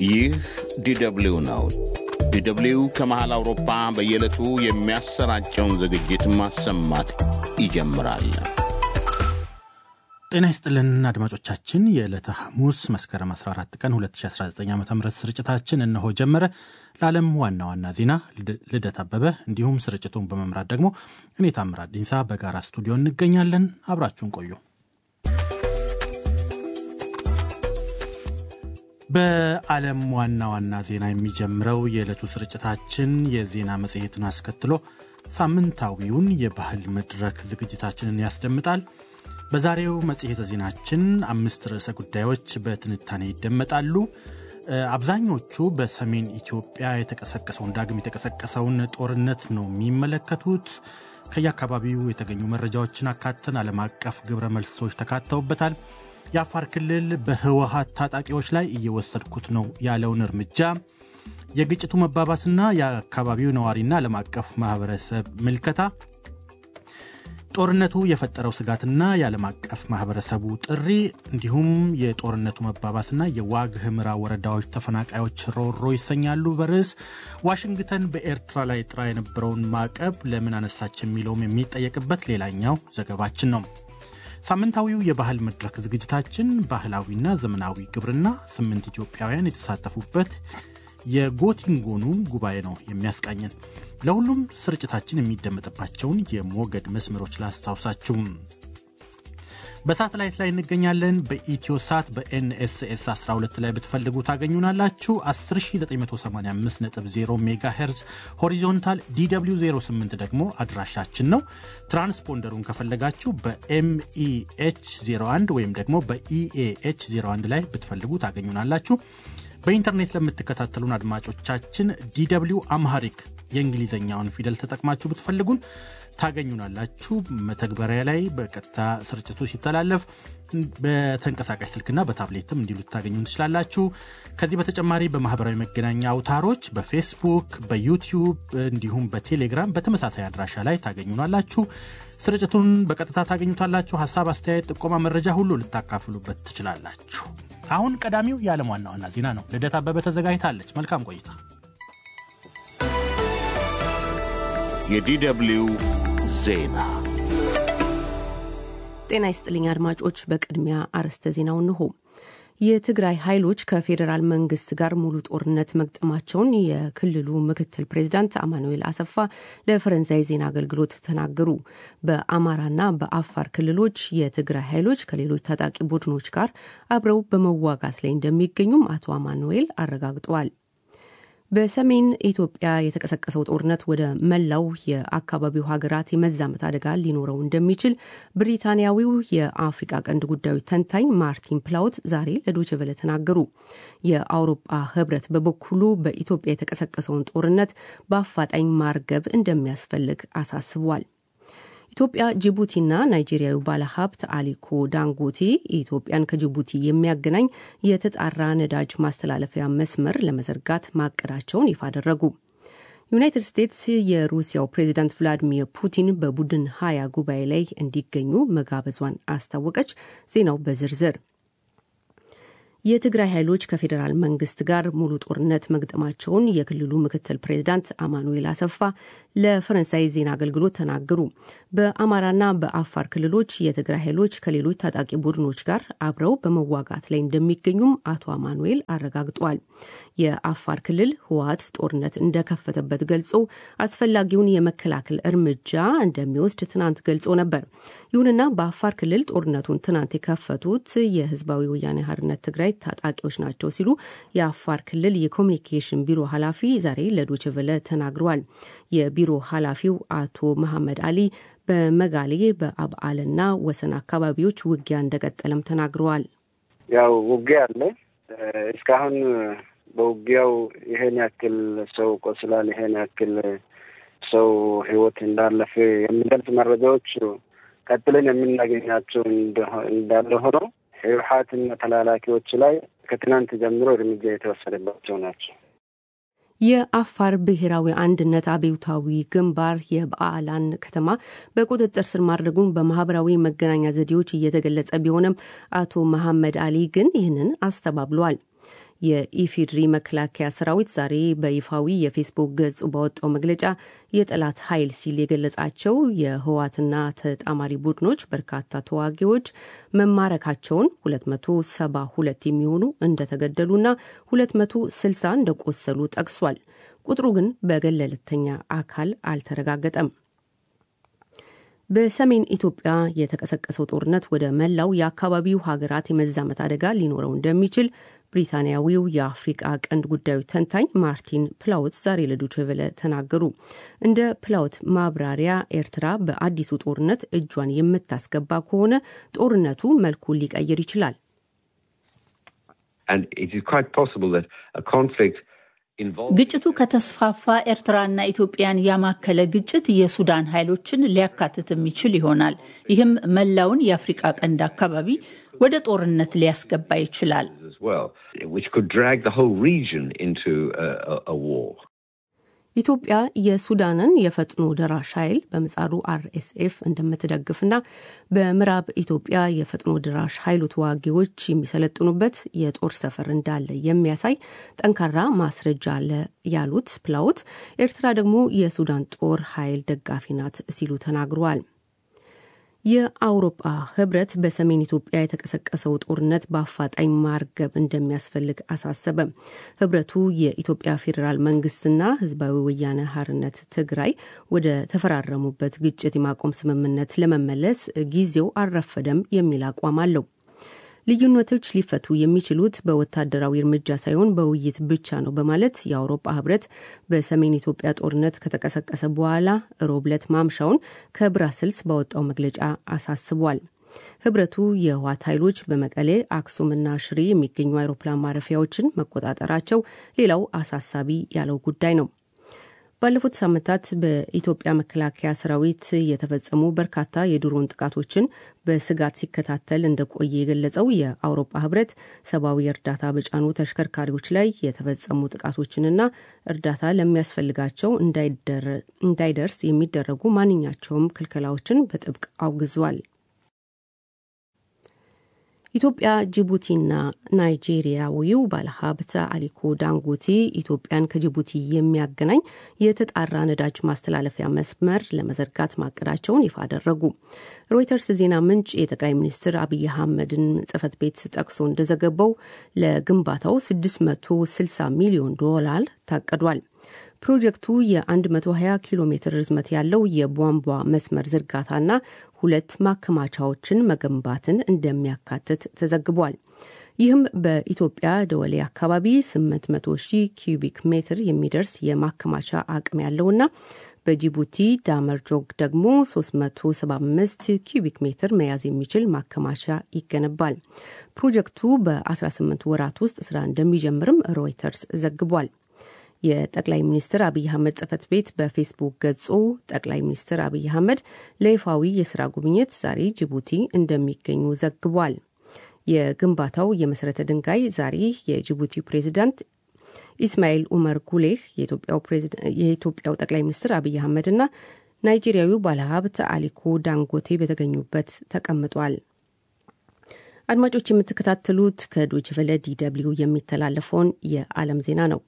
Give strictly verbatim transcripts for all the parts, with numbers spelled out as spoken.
ይህ ዲደብሊው ነው። ዲደብሊው ከመሃል አውሮፓ በየዕለቱ የሚያሰራጨውን ዝግጅት ማሰማት ይጀምራል። ጤና ይስጥልን አድማጮቻችን፣ የዕለተ ሐሙስ መስከረም አስራ አራት ቀን ሁለት ሺህ አስራ ዘጠኝ ዓመተ ምህረት ስርጭታችን እነሆ ጀመረ። ለዓለም ዋና ዋና ዜና ልደት አበበ እንዲሁም ስርጭቱን በመምራት ደግሞ እኔ ታምራት ዲንሳ በጋራ ስቱዲዮ እንገኛለን። አብራችሁን ቆዩ። በዓለም ዋና ዋና ዜና የሚጀምረው የዕለቱ ስርጭታችን የዜና መጽሔትን አስከትሎ ሳምንታዊውን የባህል መድረክ ዝግጅታችንን ያስደምጣል። በዛሬው መጽሔተ ዜናችን አምስት ርዕሰ ጉዳዮች በትንታኔ ይደመጣሉ። አብዛኞቹ በሰሜን ኢትዮጵያ የተቀሰቀሰውን ዳግም የተቀሰቀሰውን ጦርነት ነው የሚመለከቱት። ከየአካባቢው የተገኙ መረጃዎችን አካተን ዓለም አቀፍ ግብረ መልሶች ተካተውበታል። የአፋር ክልል በህወሓት ታጣቂዎች ላይ እየወሰድኩት ነው ያለውን እርምጃ፣ የግጭቱ መባባስና የአካባቢው ነዋሪና ዓለም አቀፍ ማህበረሰብ ምልከታ፣ ጦርነቱ የፈጠረው ስጋትና የዓለም አቀፍ ማህበረሰቡ ጥሪ፣ እንዲሁም የጦርነቱ መባባስና የዋግ ህምራ ወረዳዎች ተፈናቃዮች ሮሮ ይሰኛሉ። በርዕስ ዋሽንግተን በኤርትራ ላይ ጥራ የነበረውን ማዕቀብ ለምን አነሳች የሚለውም የሚጠየቅበት ሌላኛው ዘገባችን ነው። ሳምንታዊው የባህል መድረክ ዝግጅታችን ባህላዊና ዘመናዊ ግብርና ስምንት ኢትዮጵያውያን የተሳተፉበት የጎቲንጎኑ ጉባኤ ነው የሚያስቃኘን። ለሁሉም ስርጭታችን የሚደመጥባቸውን የሞገድ መስመሮች ላስታውሳችሁ። በሳተላይት ላይ እንገኛለን። በኢትዮሳት በኤንኤስኤስ አስራ ሁለት ላይ ብትፈልጉ ታገኙናላችሁ። አስር ሺህ ዘጠኝ መቶ ሰማንያ አምስት ነጥብ ዜሮ ሜጋሄርዝ ሆሪዞንታል ዲደብሊው ዜሮ ስምንት ደግሞ አድራሻችን ነው። ትራንስፖንደሩን ከፈለጋችሁ በኤምኢኤች ዜሮ አንድ ወይም ደግሞ በኢኤኤች ዜሮ አንድ ላይ ብትፈልጉ ታገኙናላችሁ። በኢንተርኔት ለምትከታተሉን አድማጮቻችን ዲደብሊው አምሃሪክ የእንግሊዘኛውን ፊደል ተጠቅማችሁ ብትፈልጉን ታገኙናላችሁ። መተግበሪያ ላይ በቀጥታ ስርጭቱ ሲተላለፍ በተንቀሳቃሽ ስልክና በታብሌትም እንዲሉ ታገኙን ትችላላችሁ። ከዚህ በተጨማሪ በማህበራዊ መገናኛ አውታሮች በፌስቡክ፣ በዩቲዩብ እንዲሁም በቴሌግራም በተመሳሳይ አድራሻ ላይ ታገኙናላችሁ። ስርጭቱን በቀጥታ ታገኙታላችሁ። ሐሳብ፣ አስተያየት፣ ጥቆማ፣ መረጃ ሁሉ ልታካፍሉበት ትችላላችሁ። አሁን ቀዳሚው የዓለም ዋና ዋና ዜና ነው። ልደት አበበ ተዘጋጅታለች። መልካም ቆይታ። የዲደብሊው ዜና። ጤና ይስጥልኝ አድማጮች። በቅድሚያ አርዕስተ ዜናው እንሆ። የትግራይ ኃይሎች ከፌዴራል መንግስት ጋር ሙሉ ጦርነት መግጠማቸውን የክልሉ ምክትል ፕሬዝዳንት አማኑኤል አሰፋ ለፈረንሳይ ዜና አገልግሎት ተናገሩ። በአማራና በአፋር ክልሎች የትግራይ ኃይሎች ከሌሎች ታጣቂ ቡድኖች ጋር አብረው በመዋጋት ላይ እንደሚገኙም አቶ አማኑኤል አረጋግጠዋል። በሰሜን ኢትዮጵያ የተቀሰቀሰው ጦርነት ወደ መላው የአካባቢው ሀገራት የመዛመት አደጋ ሊኖረው እንደሚችል ብሪታንያዊው የአፍሪካ ቀንድ ጉዳዮች ተንታኝ ማርቲን ፕላውት ዛሬ ለዶይቼ ቬለ ተናገሩ። የአውሮፓ ህብረት በበኩሉ በኢትዮጵያ የተቀሰቀሰውን ጦርነት በአፋጣኝ ማርገብ እንደሚያስፈልግ አሳስቧል። ኢትዮጵያ፣ ጅቡቲና ናይጄሪያዊ ባለሀብት አሊኮ ዳንጎቴ ኢትዮጵያን ከጅቡቲ የሚያገናኝ የተጣራ ነዳጅ ማስተላለፊያ መስመር ለመዘርጋት ማቀዳቸውን ይፋ አደረጉ። ዩናይትድ ስቴትስ የሩሲያው ፕሬዚዳንት ቭላዲሚር ፑቲን በቡድን ሀያ ጉባኤ ላይ እንዲገኙ መጋበዟን አስታወቀች። ዜናው በዝርዝር። የትግራይ ኃይሎች ከፌዴራል መንግስት ጋር ሙሉ ጦርነት መግጠማቸውን የክልሉ ምክትል ፕሬዝዳንት አማኑኤል አሰፋ ለፈረንሳይ ዜና አገልግሎት ተናገሩ። በአማራና በአፋር ክልሎች የትግራይ ኃይሎች ከሌሎች ታጣቂ ቡድኖች ጋር አብረው በመዋጋት ላይ እንደሚገኙም አቶ አማኑኤል አረጋግጠዋል። የአፋር ክልል ህወሓት ጦርነት እንደከፈተበት ገልጾ አስፈላጊውን የመከላከል እርምጃ እንደሚወስድ ትናንት ገልጾ ነበር። ይሁንና በአፋር ክልል ጦርነቱን ትናንት የከፈቱት የህዝባዊ ወያኔ ሓርነት ትግራይ ታጣቂዎች ናቸው ሲሉ የአፋር ክልል የኮሙኒኬሽን ቢሮ ኃላፊ ዛሬ ለዶይቼ ቬለ ተናግረዋል። የቢሮ ኃላፊው አቶ መሐመድ አሊ በመጋሌ በአብዓልና ወሰን አካባቢዎች ውጊያ እንደቀጠለም ተናግረዋል። ያው ውጊያ አለ። እስካሁን በውጊያው ይሄን ያክል ሰው ቆስሏል፣ ይሄን ያክል ሰው ህይወት እንዳለፈ የሚገልጽ መረጃዎች ቀጥለን የምናገኛቸው እንዳለ ሆኖ ህወሓትና ተላላኪዎች ላይ ከትናንት ጀምሮ እርምጃ የተወሰደባቸው ናቸው። የአፋር ብሔራዊ አንድነት አብዮታዊ ግንባር የበዓላን ከተማ በቁጥጥር ስር ማድረጉን በማህበራዊ መገናኛ ዘዴዎች እየተገለጸ ቢሆንም አቶ መሐመድ አሊ ግን ይህንን አስተባብለዋል። የኢፌድሪ መከላከያ ሰራዊት ዛሬ በይፋዊ የፌስቡክ ገጹ ባወጣው መግለጫ የጠላት ኃይል ሲል የገለጻቸው የህወሓትና ተጣማሪ ቡድኖች በርካታ ተዋጊዎች መማረካቸውን፣ ሁለት መቶ ሰባ ሁለት የሚሆኑ እንደተገደሉና ሁለት መቶ ስልሳ እንደቆሰሉ ጠቅሷል። ቁጥሩ ግን በገለልተኛ አካል አልተረጋገጠም። በሰሜን ኢትዮጵያ የተቀሰቀሰው ጦርነት ወደ መላው የአካባቢው ሀገራት የመዛመት አደጋ ሊኖረው እንደሚችል ብሪታንያዊው የአፍሪቃ ቀንድ ጉዳዮች ተንታኝ ማርቲን ፕላውት ዛሬ ለዶይቼ ቬለ ተናገሩ። እንደ ፕላውት ማብራሪያ ኤርትራ በአዲሱ ጦርነት እጇን የምታስገባ ከሆነ ጦርነቱ መልኩን ሊቀይር ይችላል። And it is quite possible that a conflict ግጭቱ ከተስፋፋ ኤርትራና ኢትዮጵያን ያማከለ ግጭት የሱዳን ኃይሎችን ሊያካትት የሚችል ይሆናል። ይህም መላውን የአፍሪካ ቀንድ አካባቢ ወደ ጦርነት ሊያስገባ ይችላል። ኢትዮጵያ የሱዳንን የፈጥኖ ደራሽ ኃይል በምጻሩ አርኤስኤፍ እንደምትደግፍና በምዕራብ ኢትዮጵያ የፈጥኖ ደራሽ ኃይሉ ተዋጊዎች የሚሰለጥኑበት የጦር ሰፈር እንዳለ የሚያሳይ ጠንካራ ማስረጃ አለ ያሉት ፕላውት፣ ኤርትራ ደግሞ የሱዳን ጦር ኃይል ደጋፊ ናት ሲሉ ተናግረዋል። የአውሮፓ ህብረት በሰሜን ኢትዮጵያ የተቀሰቀሰው ጦርነት በአፋጣኝ ማርገብ እንደሚያስፈልግ አሳሰበ። ህብረቱ የኢትዮጵያ ፌዴራል መንግስትና ህዝባዊ ወያነ ሓርነት ትግራይ ወደ ተፈራረሙበት ግጭት የማቆም ስምምነት ለመመለስ ጊዜው አልረፈደም የሚል አቋም አለው። ልዩነቶች ሊፈቱ የሚችሉት በወታደራዊ እርምጃ ሳይሆን በውይይት ብቻ ነው በማለት የአውሮፓ ህብረት በሰሜን ኢትዮጵያ ጦርነት ከተቀሰቀሰ በኋላ ሮብ ዕለት ማምሻውን ከብራስልስ ባወጣው መግለጫ አሳስቧል። ህብረቱ የህወሓት ኃይሎች በመቀሌ፣ አክሱምና ሽሬ የሚገኙ አውሮፕላን ማረፊያዎችን መቆጣጠራቸው ሌላው አሳሳቢ ያለው ጉዳይ ነው። ባለፉት ሳምንታት በኢትዮጵያ መከላከያ ሰራዊት የተፈጸሙ በርካታ የድሮን ጥቃቶችን በስጋት ሲከታተል እንደቆየ የገለጸው የአውሮፓ ህብረት ሰብአዊ እርዳታ በጫኑ ተሽከርካሪዎች ላይ የተፈጸሙ ጥቃቶችንና እርዳታ ለሚያስፈልጋቸው እንዳይደርስ የሚደረጉ ማንኛቸውም ክልከላዎችን በጥብቅ አውግዟል። ኢትዮጵያ፣ ጅቡቲና ናይጄሪያዊው ባለሀብት አሊኮ ዳንጎቴ ኢትዮጵያን ከጅቡቲ የሚያገናኝ የተጣራ ነዳጅ ማስተላለፊያ መስመር ለመዘርጋት ማቀዳቸውን ይፋ አደረጉ። ሮይተርስ ዜና ምንጭ የጠቅላይ ሚኒስትር አብይ አህመድን ጽህፈት ቤት ጠቅሶ እንደዘገበው ለግንባታው ስድስት መቶ ስልሳ ሚሊዮን ዶላር ታቅዷል። ፕሮጀክቱ የ120 ኪሎ ሜትር ርዝመት ያለው የቧንቧ መስመር ዝርጋታና ሁለት ማከማቻዎችን መገንባትን እንደሚያካትት ተዘግቧል። ይህም በኢትዮጵያ ደወሌ አካባቢ ስምንት መቶ ሺህ ኪዩቢክ ሜትር የሚደርስ የማከማቻ አቅም ያለውና በጅቡቲ ዳመርጆግ ደግሞ ሶስት መቶ ሰባ አምስት ኪዩቢክ ሜትር መያዝ የሚችል ማከማቻ ይገነባል። ፕሮጀክቱ በ18 ወራት ውስጥ ስራ እንደሚጀምርም ሮይተርስ ዘግቧል። የጠቅላይ ሚኒስትር አብይ አህመድ ጽህፈት ቤት በፌስቡክ ገጹ ጠቅላይ ሚኒስትር አብይ አህመድ ለይፋዊ የስራ ጉብኝት ዛሬ ጅቡቲ እንደሚገኙ ዘግቧል። የግንባታው የመሰረተ ድንጋይ ዛሬ የጅቡቲ ፕሬዝዳንት ኢስማኤል ኡመር ጉሌህ፣ የኢትዮጵያው ጠቅላይ ሚኒስትር አብይ አህመድና ናይጄሪያዊው ባለሀብት አሊኮ ዳንጎቴ በተገኙበት ተቀምጧል። አድማጮች የምትከታተሉት ከዶይቼ ቬለ ዲ ደብልዩ የሚተላለፈውን የዓለም ዜና ነው።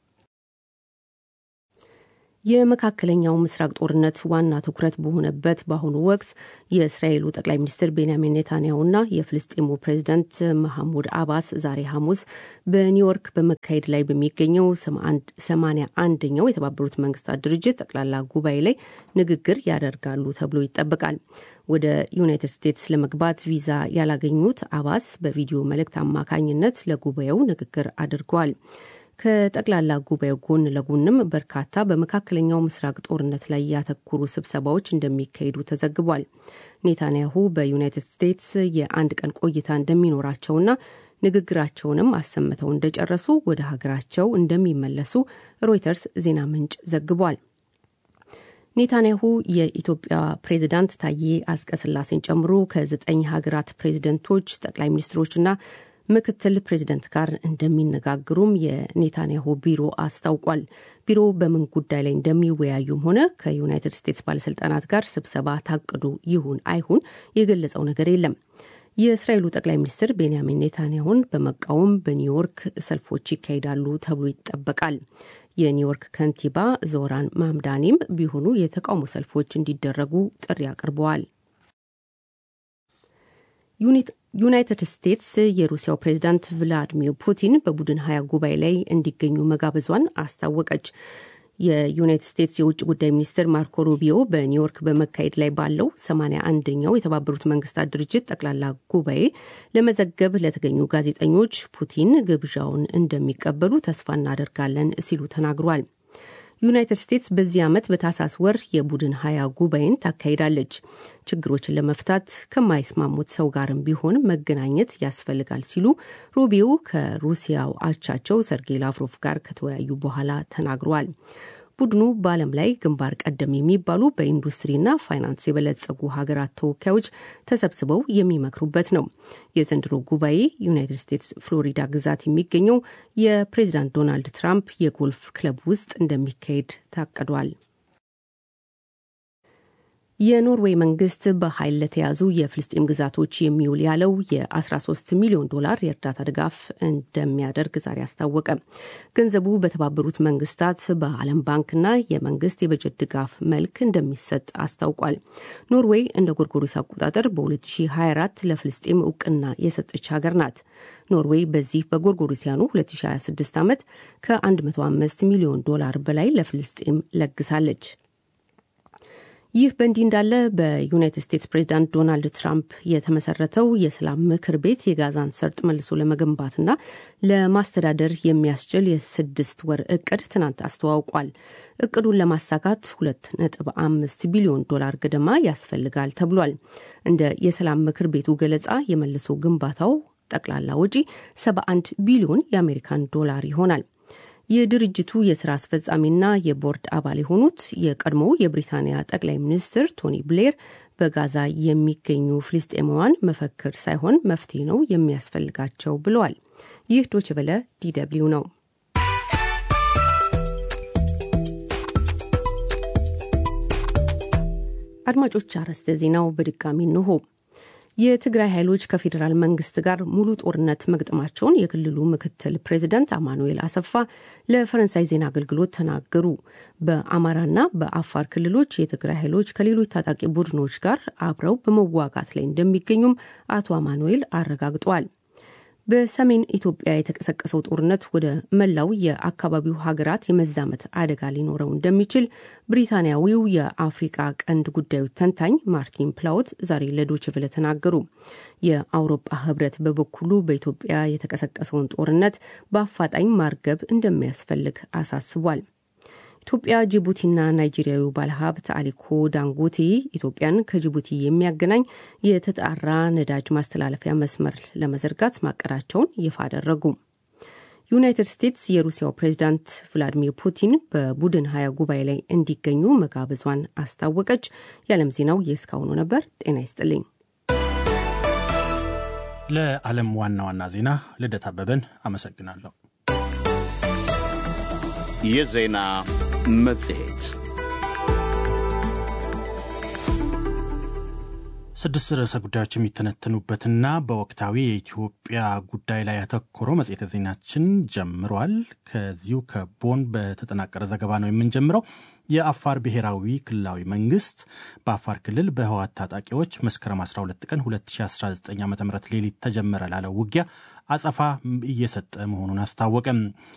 የመካከለኛው ምስራቅ ጦርነት ዋና ትኩረት በሆነበት በአሁኑ ወቅት የእስራኤሉ ጠቅላይ ሚኒስትር ቤንያሚን ኔታንያሁና የፍልስጤሙ ፕሬዝዳንት መሐሙድ አባስ ዛሬ ሐሙስ በኒውዮርክ በመካሄድ ላይ በሚገኘው ሰማንያ አንደኛው የተባበሩት መንግስታት ድርጅት ጠቅላላ ጉባኤ ላይ ንግግር ያደርጋሉ ተብሎ ይጠበቃል። ወደ ዩናይትድ ስቴትስ ለመግባት ቪዛ ያላገኙት አባስ በቪዲዮ መልእክት አማካኝነት ለጉባኤው ንግግር አድርገዋል። ከጠቅላላ ጉባኤው ጎን ለጎንም በርካታ በመካከለኛው ምስራቅ ጦርነት ላይ ያተኮሩ ስብሰባዎች እንደሚካሄዱ ተዘግቧል። ኔታንያሁ በዩናይትድ ስቴትስ የአንድ ቀን ቆይታ እንደሚኖራቸውና ንግግራቸውንም አሰምተው እንደጨረሱ ወደ ሀገራቸው እንደሚመለሱ ሮይተርስ ዜና ምንጭ ዘግቧል። ኔታንያሁ የኢትዮጵያ ፕሬዝዳንት ታዬ አጽቀሥላሴን ጨምሮ ከዘጠኝ ሀገራት ፕሬዝደንቶች፣ ጠቅላይ ሚኒስትሮችና ምክትል ፕሬዝደንት ጋር እንደሚነጋገሩም የኔታንያሁ ቢሮ አስታውቋል። ቢሮ በምን ጉዳይ ላይ እንደሚወያዩም ሆነ ከዩናይትድ ስቴትስ ባለስልጣናት ጋር ስብሰባ ታቅዱ ይሁን አይሁን የገለጸው ነገር የለም። የእስራኤሉ ጠቅላይ ሚኒስትር ቤንያሚን ኔታንያሁን በመቃወም በኒውዮርክ ሰልፎች ይካሄዳሉ ተብሎ ይጠበቃል። የኒውዮርክ ከንቲባ ዞራን ማምዳኒም ቢሆኑ የተቃውሞ ሰልፎች እንዲደረጉ ጥሪ አቅርበዋል። ዩናይትድ ስቴትስ የሩሲያው ፕሬዝዳንት ቭላዲሚር ፑቲን በቡድን ሀያ ጉባኤ ላይ እንዲገኙ መጋበዟን አስታወቀች። የዩናይትድ ስቴትስ የውጭ ጉዳይ ሚኒስትር ማርኮ ሩቢዮ በኒውዮርክ በመካሄድ ላይ ባለው ሰማንያ አንደኛው የተባበሩት መንግስታት ድርጅት ጠቅላላ ጉባኤ ለመዘገብ ለተገኙ ጋዜጠኞች ፑቲን ግብዣውን እንደሚቀበሉ ተስፋ እናደርጋለን ሲሉ ተናግሯል። ዩናይትድ ስቴትስ በዚህ ዓመት በታህሳስ ወር የቡድን ሀያ ጉባኤን ታካሂዳለች። ችግሮችን ለመፍታት ከማይስማሙት ሰው ጋርም ቢሆን መገናኘት ያስፈልጋል ሲሉ ሩቢዮ ከሩሲያው አቻቸው ሰርጌይ ላቭሮቭ ጋር ከተወያዩ በኋላ ተናግሯል። ቡድኑ በዓለም ላይ ግንባር ቀደም የሚባሉ በኢንዱስትሪና ፋይናንስ የበለጸጉ ሀገራት ተወካዮች ተሰብስበው የሚመክሩበት ነው። የዘንድሮ ጉባኤ ዩናይትድ ስቴትስ ፍሎሪዳ ግዛት የሚገኘው የፕሬዚዳንት ዶናልድ ትራምፕ የጎልፍ ክለብ ውስጥ እንደሚካሄድ ታቅዷል። የኖርዌይ መንግስት በኃይል ለተያዙ የፍልስጤም ግዛቶች የሚውል ያለው የ13 ሚሊዮን ዶላር የእርዳታ ድጋፍ እንደሚያደርግ ዛሬ አስታወቀ። ገንዘቡ በተባበሩት መንግስታት በዓለም ባንክና የመንግስት የበጀት ድጋፍ መልክ እንደሚሰጥ አስታውቋል። ኖርዌይ እንደ ጎርጎሮስ አቆጣጠር በ2024 ለፍልስጤም እውቅና የሰጠች ሀገር ናት። ኖርዌይ በዚህ በጎርጎሮሲያኑ ሁለት ሺህ ሀያ ስድስት ዓመት ከ105 ሚሊዮን ዶላር በላይ ለፍልስጤም ለግሳለች። ይህ በእንዲህ እንዳለ በዩናይትድ ስቴትስ ፕሬዝዳንት ዶናልድ ትራምፕ የተመሰረተው የሰላም ምክር ቤት የጋዛን ሰርጥ መልሶ ለመገንባትና ለማስተዳደር የሚያስችል የስድስት ወር እቅድ ትናንት አስተዋውቋል። እቅዱን ለማሳካት ሁለት ነጥብ አምስት ቢሊዮን ዶላር ገደማ ያስፈልጋል ተብሏል። እንደ የሰላም ምክር ቤቱ ገለጻ የመልሶ ግንባታው ጠቅላላ ወጪ ሰባ አንድ ቢሊዮን የአሜሪካን ዶላር ይሆናል። የድርጅቱ የስራ አስፈጻሚና የቦርድ አባል የሆኑት የቀድሞው የብሪታንያ ጠቅላይ ሚኒስትር ቶኒ ብሌር በጋዛ የሚገኙ ፍልስጤማውያን መፈክር ሳይሆን መፍትሄ ነው የሚያስፈልጋቸው ብለዋል። ይህ ዶይቼ ቬለ ዲ ደብሊው ነው። አድማጮች አርዕስተ ዜናው በድጋሚ እንሆ። የትግራይ ኃይሎች ከፌዴራል መንግስት ጋር ሙሉ ጦርነት መግጠማቸውን የክልሉ ምክትል ፕሬዚዳንት አማኑኤል አሰፋ ለፈረንሳይ ዜና አገልግሎት ተናገሩ። በአማራና በአፋር ክልሎች የትግራይ ኃይሎች ከሌሎች ታጣቂ ቡድኖች ጋር አብረው በመዋጋት ላይ እንደሚገኙም አቶ አማኑኤል አረጋግጠዋል። በሰሜን ኢትዮጵያ የተቀሰቀሰው ጦርነት ወደ መላው የአካባቢው ሀገራት የመዛመት አደጋ ሊኖረው እንደሚችል ብሪታንያዊው የአፍሪካ ቀንድ ጉዳዮች ተንታኝ ማርቲን ፕላውት ዛሬ ለዶይቼ ቬለ ተናገሩ። የአውሮፓ ህብረት በበኩሉ በኢትዮጵያ የተቀሰቀሰውን ጦርነት በአፋጣኝ ማርገብ እንደሚያስፈልግ አሳስቧል። ኢትዮጵያ፣ ጅቡቲና ናይጄሪያዊ ባለሀብት አሊኮ ዳንጎቴ ኢትዮጵያን ከጅቡቲ የሚያገናኝ የተጣራ ነዳጅ ማስተላለፊያ መስመር ለመዘርጋት ማቀዳቸውን ይፋ አደረጉ። ዩናይትድ ስቴትስ የሩሲያው ፕሬዝዳንት ቭላዲሚር ፑቲን በቡድን ሀያ ጉባኤ ላይ እንዲገኙ መጋበዟን አስታወቀች። የዓለም ዜናው የእስካሁኑ ነበር። ጤና ይስጥልኝ። ለዓለም ዋና ዋና ዜና ልደት አበበን አመሰግናለሁ። የዜና መጽሔት ስድስት ርዕሰ ጉዳዮች የሚተነተኑበትና በወቅታዊ የኢትዮጵያ ጉዳይ ላይ ያተኮረው መጽሔተ ዜናችን ጀምሯል። ከዚሁ ከቦን በተጠናቀረ ዘገባ ነው የምንጀምረው። የአፋር ብሔራዊ ክልላዊ መንግስት በአፋር ክልል በህወሓት ታጣቂዎች መስከረም አስራ ሁለት ቀን ሁለት ሺህ አስራ ዘጠኝ ዓ.ም ሌሊት ተጀመረ ላለው ውጊያ አጸፋ እየሰጠ መሆኑን አስታወቀም።